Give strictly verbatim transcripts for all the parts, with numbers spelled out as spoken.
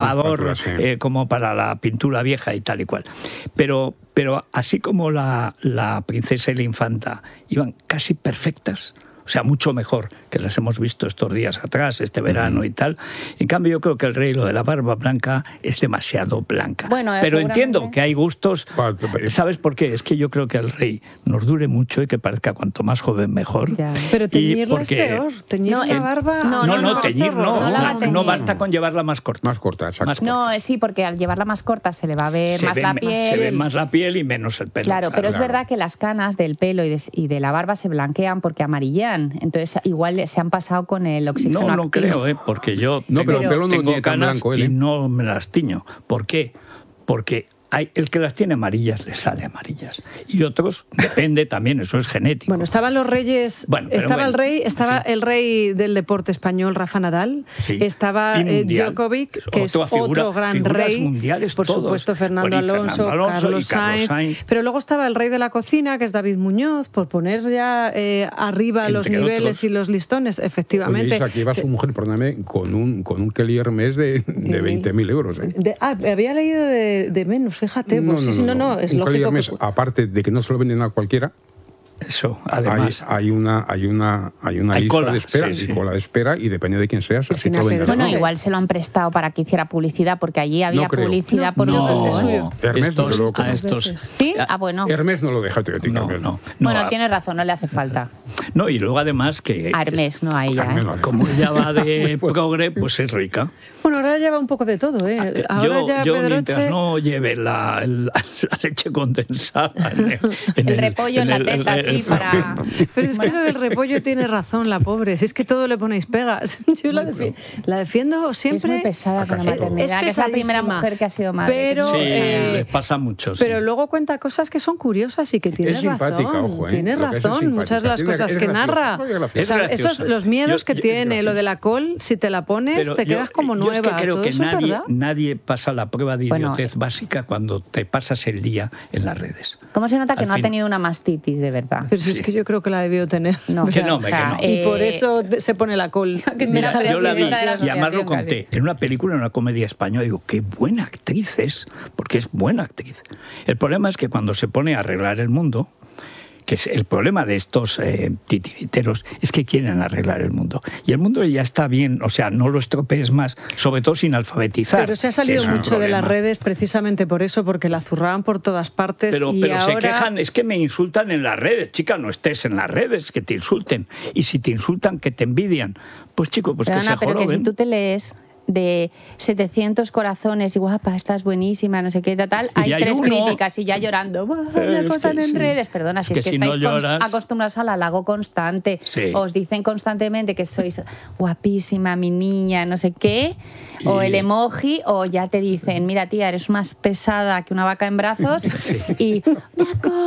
raspador espátula, sí. eh, como para la pintura vieja y tal y cual. Pero, pero así como la, la princesa y la infanta iban casi perfectas, o sea, mucho mejor que las hemos visto estos días atrás, este verano uh-huh. y tal. En cambio, yo creo que el rey, lo de la barba blanca, es demasiado blanca. Bueno, pero seguramente... entiendo que hay gustos. ¿Sabes por qué? Es que yo creo que el rey nos dure mucho y que parezca cuanto más joven mejor. Ya. Pero teñirla porque... es peor. Teñir no, la es... barba... No, no, no, no teñir no. No, no, no, no basta con llevarla más corta. Más corta, exacto. Más corta. No, sí, porque al llevarla más corta se le va a ver se más ve, la piel. Se ve más la piel y menos el pelo. Claro, pero claro. es verdad que las canas del pelo y de, y de la barba se blanquean porque amarillean. Entonces, igual se han pasado con el oxígeno No, no activo. creo, ¿eh? Porque yo no, tengo, pero el pelo no tengo tiene tan canas blanco, él, ¿eh? y no me las tiño. ¿Por qué? Porque hay, el que las tiene amarillas le sale amarillas. Y otros, depende también, eso es genético. Bueno, estaban los reyes, bueno, estaba bueno, el rey, estaba sí. el rey del deporte español, Rafa Nadal, sí. estaba eh, Djokovic, que es figura, otro gran rey, mundiales, por todos. supuesto Fernando bueno, Alonso, Fernando Alonso Carlos, Carlos Sainz, Sainz, pero luego estaba el rey de la cocina, que es David Muñoz, por poner ya eh, arriba Entre los niveles otros. y los listones, efectivamente. Oye, Isa, que iba su mujer, perdóname, con un, con un Kelly Hermes de, de veinte mil euros. ¿eh? De, ah, había leído de, de menos, fíjate. No, pues, no, sí, no, no, no, no. es un lógico. Hermes, que... aparte de que no se lo venden a cualquiera, eso, además. Hay, hay una, hay una, hay una hay lista cola, de espera, sí, y sí. cola de espera, y depende de quién seas, así te lo venden. Bueno, igual se lo han prestado para que hiciera publicidad, porque allí había no publicidad no, por no, YouTube. no, suyo. Hermes estos, no se lo a estos, ¿Sí? Ah, bueno. Hermes no lo deja, te, te no, no, no, Bueno, a, tienes razón, no le hace falta. No, y luego además que... A Hermes, no a ella. ¿eh? no Como ella va de progre, pues es rica. Bueno, ahora lleva un poco de todo, ¿eh? Ahora yo, ya yo Pedroche... mientras no lleve la, la, la leche condensada en el, en el, el repollo en, en la teta, así, para... Pero es que lo del repollo tiene razón, la pobre. Si es que todo le ponéis pegas. Yo la, defi la defiendo siempre. Es muy pesada con la maternidad, que es la primera mujer que ha sido madre. Pero, sí, eh, les pasa mucho. Sí. Pero luego cuenta cosas que son curiosas y que tiene es simpática, razón. Ojo, ¿eh? Tiene razón, muchas de las tiene, cosas es que graciosa, narra. es o sea, esos, los miedos yo, que yo, tiene, lo de la col, si te la pones, pero te quedas yo, como yo nueva. Es que creo ¿Todo que eso nadie, es verdad? nadie pasa la prueba de idiotez bueno, básica cuando te pasas el día en las redes. ¿Cómo se nota que Al no fin. ha tenido una mastitis de verdad? Pero si sí. es que yo creo que la debió tener. No, que no, o sea, que no. Y por eh, eso se pone la col. Que Mira, la yo la vi, de la y además lo asociación, conté, casi. en una película, en una comedia española, digo, qué buena actriz es, porque es buena actriz. El problema es que cuando se pone a arreglar el mundo, que es el problema de estos eh, titiriteros, es que quieren arreglar el mundo. Y el mundo ya está bien, o sea, no lo estropees más, sobre todo sin alfabetizar. Pero se ha salido mucho de las redes precisamente por eso, porque la zurraban por todas partes. Pero, y pero ahora... se quejan, es que me insultan en las redes, chica, no estés en las redes, que te insulten. Y si te insultan, que te envidian. Pues chico, pues Perdona, que se pero joroben. que si tú te lees de setecientos corazones y guapa, estás buenísima, no sé qué, tal, hay, hay tres uno. críticas y ya llorando, me acosan que en sí. redes. Perdona, si Es es que que, si estáis no lloras... acostumbrados al halago constante, Sí. os dicen constantemente que sois guapísima, mi niña, no sé qué, y... o el emoji, o ya te dicen, mira tía, eres más pesada que una vaca en brazos, sí. y me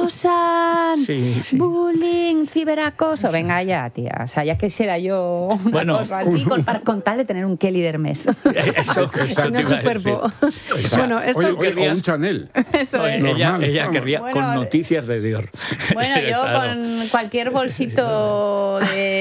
acosan, sí, sí. bullying, ciberacoso. Sí. Venga ya, tía, o sea, ya quisiera yo una bueno, cosa así, con, para, con tal de tener un Kelly de Hermes. Eso, y una superpo. Bueno, eso oye, oye, querría... o un Chanel. Eso es. Ella, ella querría bueno, con noticias de Dior. Bueno, yo claro. con cualquier bolsito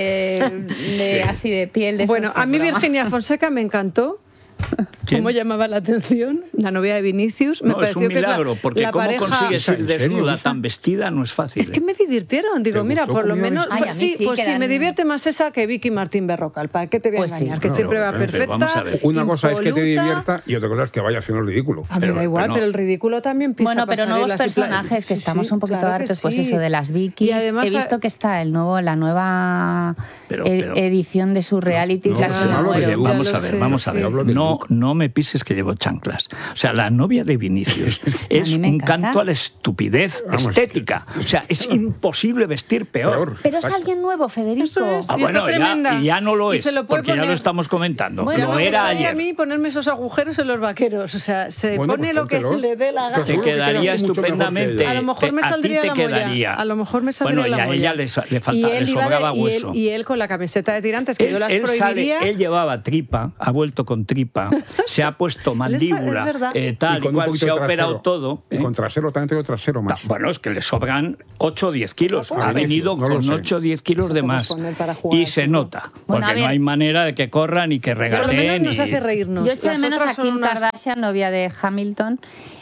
de, de sí. así de piel de Bueno, a mí Virginia Fonseca me encantó. ¿Quién? ¿Cómo llamaba la atención? La novia de Vinicius. Me no, pareció es un milagro, que es la, porque la cómo pareja... consigues ir desnuda tan vestida no es fácil. Es que me divirtieron. Digo, mira, por lo menos... Ay, pues sí, sí, pues sí, me divierte más esa que Vicky Martín Berrocal. ¿Para qué te voy a pues engañar? Sí. Que no, siempre no, va no, perfecta, vamos a ver. Una cosa impoluta. es que te divierta y otra cosa es que vaya haciendo el ridículo. A mí me da igual, pero, pero el ridículo también pisa Bueno, pero nuevos personajes, que sí, estamos sí, un poquito claro hartos, sí. pues eso, de las Vicky. Y además, he visto que está el nuevo, la nueva pero, pero, edición de su reality. No, no, casi no, me de, vamos a ver, sé, vamos a ver. Sí. No, no me pises que llevo chanclas. O sea, la novia de Vinicius es un encanta. canto a la estupidez vamos, estética. O sea, es imposible vestir peor. peor pero exacto. es alguien nuevo, Federico. Eso es. Ah, bueno, ya, y ya no lo es, lo porque poner... ya lo estamos comentando. Bueno, lo era ayer. ayer. A mí ponerme esos agujeros en los vaqueros. O sea, se bueno, pone pues lo que póntelos. le dé la gana. Te quedaría estupendamente. A lo mejor me saldría te la molla. quedaría. A lo mejor me saldría bueno, la molla. Bueno, y a ella le, le, falta, y él le sobraba de, hueso. Y él, y él con la camiseta de tirantes, que él, yo las él prohibiría. Sale, él llevaba tripa, ha vuelto con tripa. Europa, se ha puesto mandíbula, es verdad. eh, tal y, con un cual, poquito se ha de operado trasero. todo. Y ¿eh? con trasero también tengo trasero más. Bueno, es que le sobran ocho o diez kilos. Ah, Ha venido no lo con sé. ocho o diez kilos Eso de te más. puedes poner para jugar, Y se sí, ¿no? nota, porque Bueno, a no ver. hay manera de que corran ni que Por lo menos regateen. nos y- hace reírnos. Yo echo de Las menos otras a son Kim unas- Kardashian, novia de Hamilton.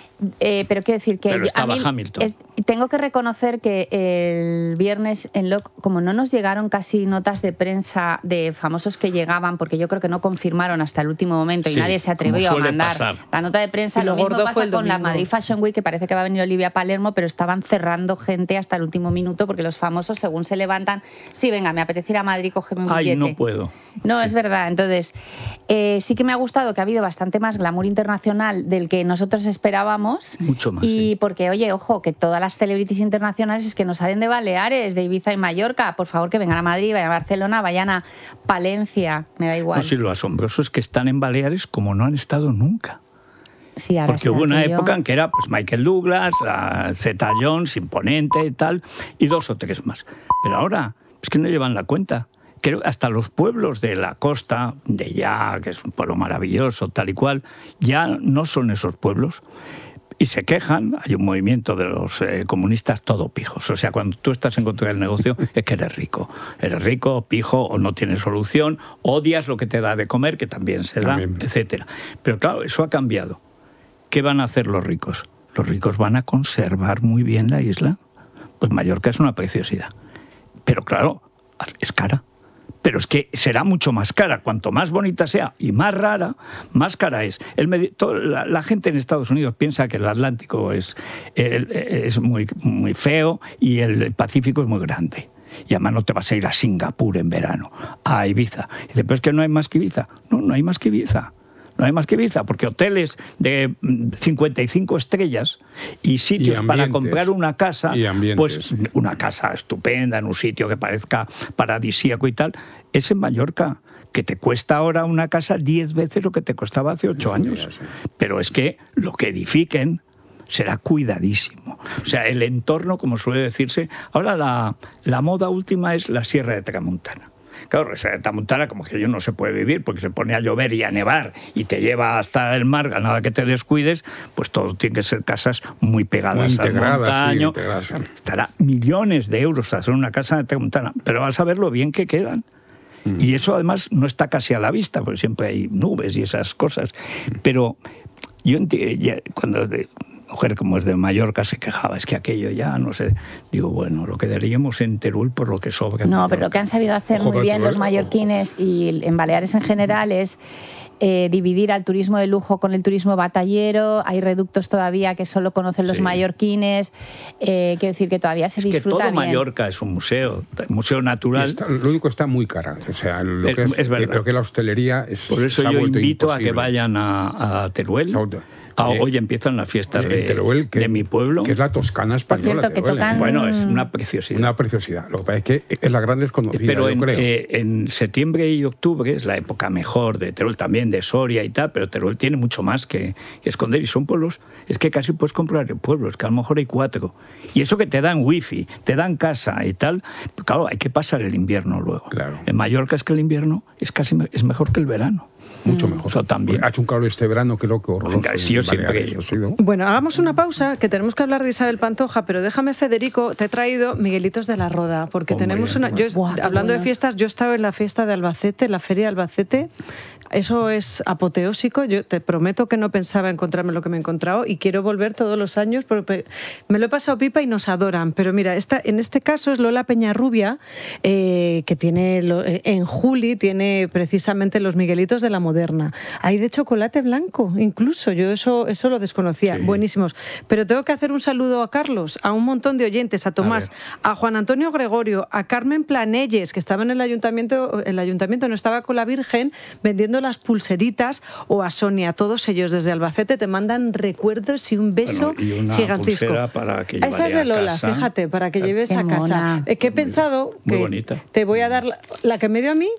Eh, pero quiero decir que Pero yo- estaba a mí Hamilton. es- tengo que reconocer que el viernes en Loc, como no nos llegaron casi notas de prensa de famosos que llegaban, porque yo creo que no confirmaron hasta el último momento y Sí, nadie se atrevió como a suele mandar pasar. la nota de prensa. Y lo Lo mismo gordo fue pasa el con la domingo. Madrid Fashion Week, que parece que va a venir Olivia Palermo, pero estaban cerrando gente hasta el último minuto porque los famosos, según se levantan, sí, venga, me apetece ir a Madrid, cógeme un Ay, billete. no puedo. No, Sí. es verdad. Entonces, eh, sí que me ha gustado que ha habido bastante más glamour internacional del que nosotros esperábamos. Mucho más, Y sí. porque, oye, ojo, que todas las celebrities internacionales es que nos salen de Baleares, de Ibiza y Mallorca. Por favor, que vengan a Madrid, vayan a Barcelona, vayan a Palencia. Me da igual. No, sí, lo asombroso es que están en Baleares como no han estado nunca. Sí, ahora Porque está hubo una aquello. época en que era pues Michael Douglas, la Zeta Jones, Imponente y tal, y dos o tres más. Pero ahora es que no llevan la cuenta. Creo que hasta los pueblos de la costa, de ya, que es un pueblo maravilloso, tal y cual, ya no son esos pueblos. Y se quejan, hay un movimiento de los eh, comunistas todo pijos. O sea, cuando tú estás en contra del negocio es que eres rico. Eres rico, pijo, o no tienes solución, odias lo que te da de comer, que también se da, También. etcétera. Pero claro, eso ha cambiado. ¿Qué van a hacer los ricos? Los ricos van a conservar muy bien la isla. Pues Mallorca es una preciosidad. Pero claro, es cara. Pero es que será mucho más cara. Cuanto más bonita sea y más rara, más cara es. El medi- todo- la, la gente en Estados Unidos piensa que el Atlántico es, el- es muy, muy feo y el Pacífico es muy grande. Y además no te vas a ir a Singapur en verano, a Ibiza. Y dice, pero es que no hay más que Ibiza. No, no hay más que Ibiza. No hay más que Ibiza, porque hoteles de mm, cincuenta y cinco estrellas y sitios Y para ambientes. comprar una casa, Y ambientes. pues una casa estupenda, en un sitio que parezca paradisíaco y tal, es en Mallorca, que te cuesta ahora una casa diez veces lo que te costaba hace ocho Sí, años. ya sé. Pero es que lo que edifiquen será cuidadísimo. O sea, el entorno, como suele decirse, ahora la, la moda última es la Sierra de Tramontana. Claro, la Sierra de Tramontana como que yo no se puede vivir porque se pone a llover y a nevar y te lleva hasta el mar, a nada que te descuides, pues todo tiene que ser casas muy pegadas Muy integradas, al sí, montaño. integradas, sí. Estará millones de euros hacer una casa de Tramontana, pero vas a ver lo bien que quedan. Mm. Y eso además no está casi a la vista, porque siempre hay nubes y esas cosas. Pero yo enti- ya, cuando de, mujer como es de Mallorca se quejaba, es que aquello ya, no sé, digo, bueno, lo quedaríamos en Teruel por lo que sobra. en No, Mallorca. pero lo que han sabido hacer Ojo, muy bien Teruel, los mallorquines y en Baleares en general es eh, dividir al turismo de lujo con el turismo batallero. Hay reductos todavía que solo conocen los Sí. mallorquines. Eh, quiero decir que todavía se Es que disfruta todo bien. Mallorca es un museo, un museo Y natural. está- lo único está muy cara. O sea, lo Es- que es, es verdad. creo que la hostelería es. Por eso se ha yo vuelto invito a imposible. que vayan a, a Teruel. Sauda. Ah, Eh, hoy empiezan las fiestas En de, Teruel, que, de mi pueblo. que es la Toscana española. cierto, que Teruel, ¿eh? tocan- Bueno, es una preciosidad. Una preciosidad. Lo que pasa es que es la gran desconocida, Pero yo en, creo. eh, en septiembre y octubre es la época mejor de Teruel, también de Soria y tal, pero Teruel tiene mucho más que, que esconder y son pueblos, es que casi puedes comprar en pueblos, que a lo mejor hay cuatro. Y eso que te dan wifi, te dan casa y tal, pero claro, hay que pasar el invierno luego. Claro. En Mallorca es que el invierno es casi me- es mejor que el verano. Mucho mejor. Eso también. Ha hecho un calor este verano que lo que horroroso. Venga, sí, yo en siempre- Baleares, ha sido. Bueno, hagamos una pausa, que tenemos que hablar de Isabel Pantoja, pero déjame, Federico, te he traído Miguelitos de la Roda, porque Hombre, tenemos una... Yo, Buah, qué hablando de buenos. fiestas, yo estaba en la fiesta de Albacete, la feria de Albacete, eso es apoteósico, yo te prometo que no pensaba encontrarme lo que me he encontrado y quiero volver todos los años, porque me lo he pasado pipa y nos adoran, pero mira, esta, en este caso es Lola Peñarrubia, eh, que tiene, lo- eh, en Juli, tiene precisamente los Miguelitos de la Moderna. Hay de chocolate blanco, incluso, yo eso, eso lo desconocía, Sí. buenísimos. Pero tengo que hacer un saludo a Carlos, a un montón de oyentes, a Tomás, ver. a, Juan Antonio Gregorio, a Carmen Planelles, que estaba en el ayuntamiento, el ayuntamiento no estaba con la Virgen vendiendo las pulseritas, o a Sonia, todos ellos desde Albacete te mandan recuerdos y un beso Bueno, y una gigantesco. pulsera para que Esa es llevaré de a Lola, casa. fíjate, para que Qué lleves a casa. mona. Es que he pensado muy que bonita. te voy a dar la, la que me dio a mí.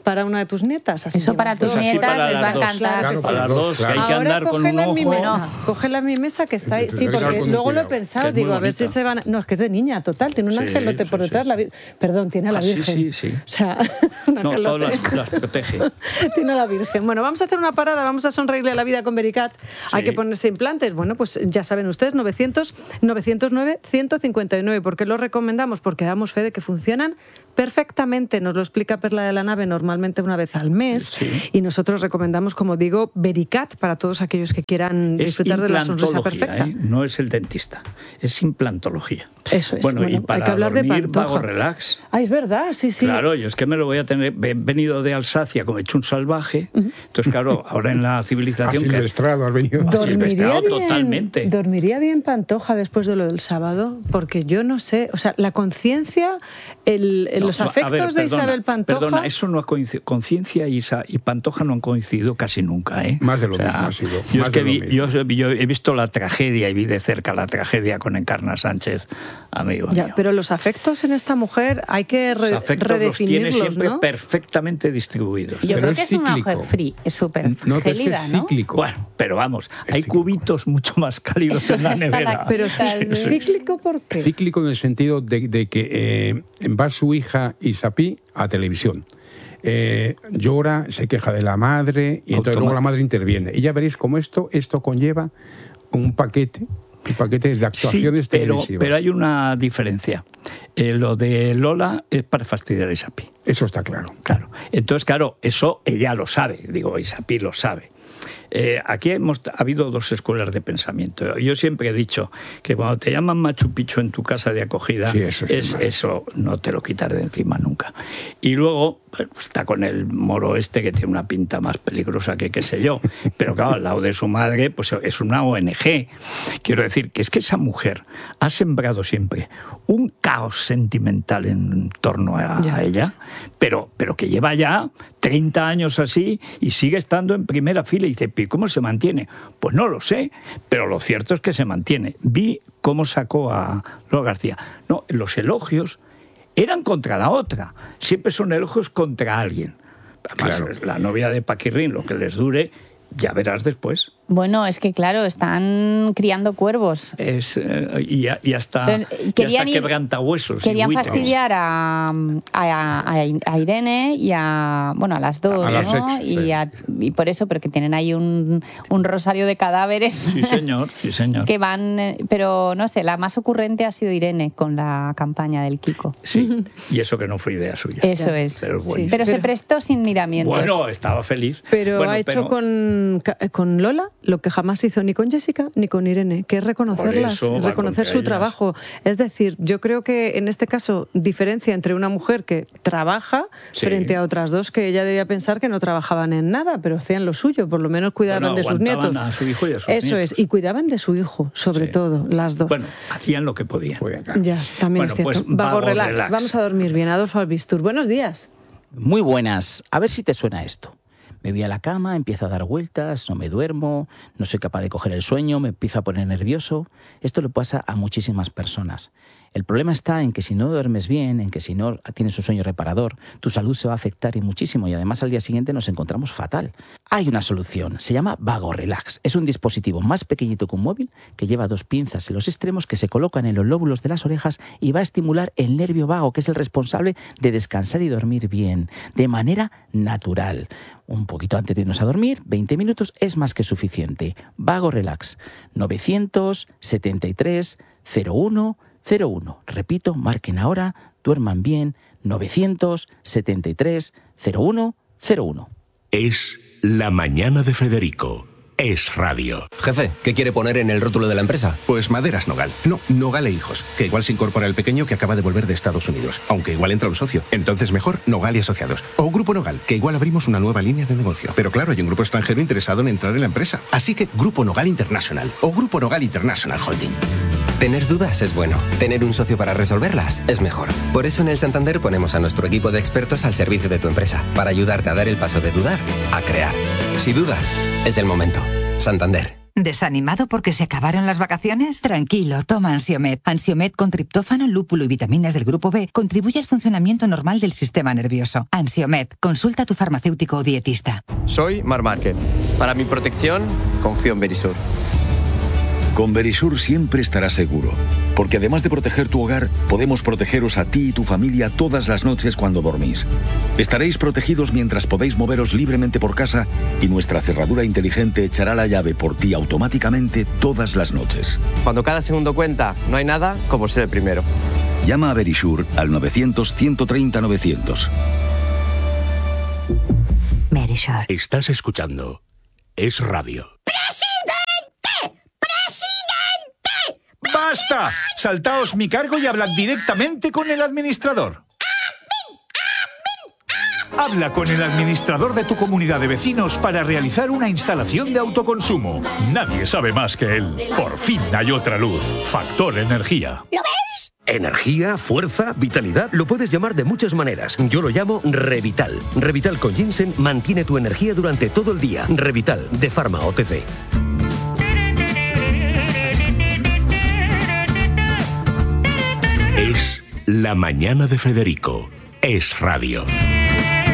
para una de tus nietas. Así Eso para tus Pues así nietas para les las va a dos. encantar. Claro, Para las dos, que hay que Ahora andar con un cógela en mi ojo. mesa, cógela en mi mesa que está ahí. Pero Sí, hay que andar porque con luego lo he cuidado. pensado, Que es muy digo, a ver si bonita. se van a... No, es que es de niña, total, tiene un Sí, angelote por sí, detrás. sí, La sí. vir- Perdón, tiene a la Ah, sí, Virgen. sí, sí. O sea, un No, angelote. todas las, las protege. Tiene a la Virgen. Bueno, vamos a hacer una parada, vamos a sonreírle a la vida con Vericat. Hay que ponerse implantes. Bueno, pues ya saben ustedes, novecientos, novecientos nueve, ciento cincuenta y nueve. ¿Por qué lo recomendamos? Porque damos fe de que funcionan perfectamente. Nos lo explica Perla de la Nave normalmente una vez al mes. Sí. Y nosotros recomendamos, como digo, Vericat para todos aquellos que quieran Es disfrutar de la sonrisa implantología, perfecta. ¿eh? No es el dentista, es implantología. Eso es. Bueno, y Bueno, para hay que hablar de dormir, Pantoja. Vago Relax. Ah, es verdad, sí, sí. Claro, yo es que me lo voy a tener. He venido de Alsacia como he hecho un salvaje. Entonces, claro, ahora en la A civilización. que- Silvestrado has venido. Do- Dormiría Silvestrado bien, totalmente. dormiría bien Pantoja después de lo del sábado, porque yo no sé, o sea, la conciencia, el, el- No, los a afectos ver, de perdona, Isabel Pantoja. Perdona, eso no ha coincidido. Conciencia y, Isa- y Pantoja no han coincidido casi nunca, ¿eh? Más de lo mismo ha sido, Yo, más es que de lo vi- mismo. yo, yo he visto la tragedia y vi de cerca la tragedia con Encarna Sánchez, amigo. Ya, mío. pero los afectos en esta mujer hay que re- Los afectos los tiene redefinirlos, siempre ¿no? perfectamente distribuidos. Yo Pero creo es que es una cíclico. mujer free, es súper No, que es que gélida, es ¿no? cíclico. Bueno, pero vamos, Es hay cíclico. cubitos mucho más cálidos Eso en la es nevera. estalactitas. Pero Tal vez. cíclico, ¿por qué? Cíclico en el sentido de, de que eh, va su hija Isapí a televisión. Eh, llora, se queja de la madre y entonces Automa- luego la madre interviene. Y ya veréis cómo esto, esto conlleva un paquete, un paquete de actuaciones Sí, pero, televisivas. pero hay una diferencia. Eh, lo de Lola es para fastidiar a Isapi. Eso está claro. Claro. Entonces, claro, eso ella lo sabe. Digo, Isapi lo sabe. Eh, aquí hemos ha habido dos escuelas de pensamiento. Yo siempre he dicho que cuando te llaman Machu Picchu en tu casa de acogida, Sí, eso sí, es, madre. eso no te lo quitas de encima nunca. Y luego bueno, pues está con el moro este que tiene una pinta más peligrosa que qué sé yo. Pero claro, al lado de su madre, pues es una O N G. Quiero decir que es que esa mujer ha sembrado siempre un caos sentimental en torno a, Ya. a ella, pero, pero que lleva ya treinta años así y sigue estando en primera fila. Y dice, ¿y cómo se mantiene? Pues no lo sé, pero lo cierto es que se mantiene. Vi cómo sacó a Lola García. No, los elogios eran contra la otra. Siempre son elogios contra alguien. Además, Claro. la novia de Paquirrín, lo que les dure, ya verás después. Bueno, es que claro, están criando cuervos. Es, eh, y, y hasta, Entonces, y querían hasta ir- quebrantahuesos. y Querían buitres. fastidiar a, a, a- a Irene y a, bueno, a las dos, A las ¿no? ex, y, sí. a- y por eso, porque tienen ahí un, un rosario de cadáveres Sí, señor, sí, señor. que van, eh, pero no sé, la más ocurrente ha sido Irene con la campaña del Kiko. Sí, y eso que no fue idea suya. Eso es. Pero es Sí. buenísimo. Pero se Pero- prestó sin miramientos. Bueno, estaba feliz. Pero Bueno, ha hecho pero- con, con Lola lo que jamás hizo ni con Jessica ni con Irene, que es reconocerlas, Por eso va reconocer contra su ellas. trabajo. Es decir, yo creo que en este caso diferencia entre una mujer que trabaja Sí. frente a otras dos que ella debía pensar que no trabajaban en nada, pero hacían lo suyo, por lo menos cuidaban Bueno, de sus aguantaban nietos. a su hijo y a sus Eso nietos. es, y cuidaban de su hijo, sobre Sí. todo, las dos. Bueno, hacían lo que podían. Pues venga. Ya, también Bueno, es cierto. pues, Vago vago relax. relax. Vamos a dormir bien. Adolfo Albistur, buenos días. Muy buenas. A ver si te suena esto. Me voy a la cama, empiezo a dar vueltas, no me duermo, no soy capaz de coger el sueño, me empiezo a poner nervioso. Esto le pasa a muchísimas personas. El problema está en que si no duermes bien, en que si no tienes un sueño reparador, tu salud se va a afectar y muchísimo y además al día siguiente nos encontramos fatal. Hay una solución, se llama Vago Relax. Es un dispositivo más pequeñito que un móvil que lleva dos pinzas en los extremos que se colocan en los lóbulos de las orejas y va a estimular el nervio vago, que es el responsable de descansar y dormir bien, de manera natural. Un poquito antes de irnos a dormir, veinte minutos es más que suficiente. Vago Relax, novecientos setenta y tres cero uno cero uno. Repito, marquen ahora, duerman bien, novecientos setenta y tres cero uno cero uno. Es La Mañana de Federico. Es radio. Jefe, ¿qué quiere poner en el rótulo de la empresa? Pues Maderas Nogal. No, Nogal e Hijos. Que igual se incorpora el pequeño que acaba de volver de Estados Unidos. Aunque igual entra un socio. Entonces mejor Nogal y Asociados. O Grupo Nogal, que igual abrimos una nueva línea de negocio. Pero claro, hay un grupo extranjero interesado en entrar en la empresa. Así que Grupo Nogal International. O Grupo Nogal International Holding. Tener dudas es bueno. Tener un socio para resolverlas es mejor. Por eso en el Santander ponemos a nuestro equipo de expertos al servicio de tu empresa. Para ayudarte a dar el paso de dudar a crear. Si dudas, es el momento. Santander. ¿Desanimado porque se acabaron las vacaciones? Tranquilo, toma Ansiomed. Ansiomed con triptófano, lúpulo y vitaminas del grupo B contribuye al funcionamiento normal del sistema nervioso. Ansiomed, consulta a tu farmacéutico o dietista. Soy Mar Márquez. Para mi protección, confío en Verisur. Con Verisur siempre estarás seguro, porque además de proteger tu hogar, podemos protegeros a ti y tu familia todas las noches cuando dormís. Estaréis protegidos mientras podéis moveros libremente por casa y nuestra cerradura inteligente echará la llave por ti automáticamente todas las noches. Cuando cada segundo cuenta, no hay nada como ser el primero. Llama a Verisur al novecientos, ciento treinta, novecientos. Verisur. Estás escuchando Es Radio. ¡Basta! Saltaos mi cargo y hablad directamente con el administrador. Habla con el administrador de tu comunidad de vecinos para realizar una instalación de autoconsumo. Nadie sabe más que él. Por fin hay otra luz. Factor Energía. ¿Lo veis? Energía, fuerza, vitalidad, lo puedes llamar de muchas maneras. Yo lo llamo Revital. Revital con ginseng mantiene tu energía durante todo el día. Revital, de Pharma O T C. Es La Mañana de Federico. Es Radio.